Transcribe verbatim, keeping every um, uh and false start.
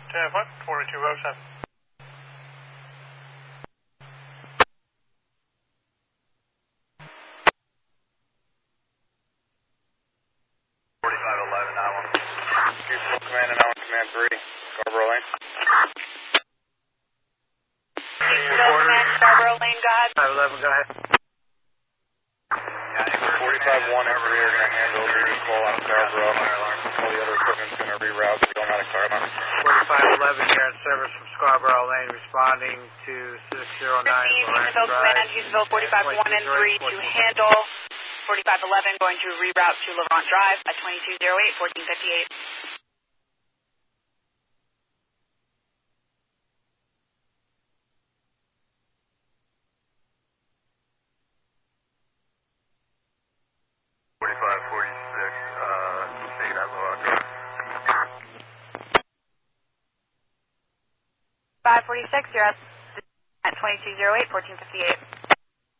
ten foot, forty-two oh seven. forty-five eleven, I one. Fuel command and I one command three, Scarborough Lane. Fuel command, Scarborough Lane, go ahead. five eleven, go ahead. forty-five one and three are going to handle the call on Scarborough. All the other equipment's going to reroute to going out of car. forty-five eleven here in service from Scarborough Lane, responding to six zero nine Lawrence Houstonville Drive. command, Houstonville forty-five one and three to handle forty-five eleven, going to reroute to Levant Drive at twenty-two oh eight, fourteen fifty-eight. forty-five forty-six, uh, state at Levant Drive. five forty-six, you're at twenty-two oh eight, fourteen fifty-eight.